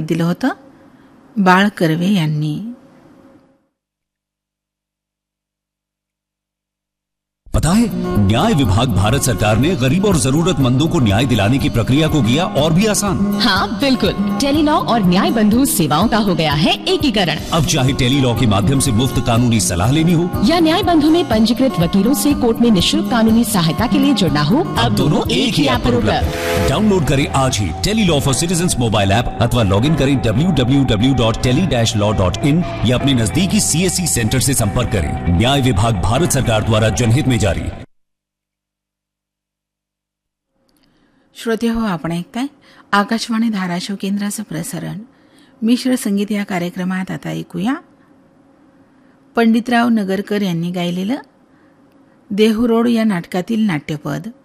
दिलं होतं बाळ कर्वे यांनी. पता है, न्याय विभाग भारत सरकार ने गरीब और जरूरतमंदों को न्याय दिलाने की प्रक्रिया को किया और भी आसान. हाँ बिल्कुल, टेलीलॉ और न्याय बंधु सेवाओं का हो गया है एकीकरण. अब चाहे टेलीलॉ के माध्यम से मुफ्त कानूनी सलाह लेनी हो या न्याय बंधु में पंजीकृत वकीलों से कोर्ट में निःशुल्क कानूनी सहायता के लिए जुड़ना हो, अब दोनों एक ही ऐप पर उपलब्ध. डाउनलोड करें आज ही Tele-Law for citizens mobile app अथवा लॉग इन करें www.tele-law.in या अपने नजदीकी CSC सेंटर से संपर्क करें. न्याय विभाग भारत सरकार द्वारा जनहित में जारी. श्रोते हो, आपण ऐकताय आकाशवाणी धाराशिव केंद्राचं प्रसारण. मिश्र संगीत या कार्यक्रमात आता ऐकूया पंडितराव नगरकर यांनी गायलेलं देहुरोड या नाटकातील नाट्यपद.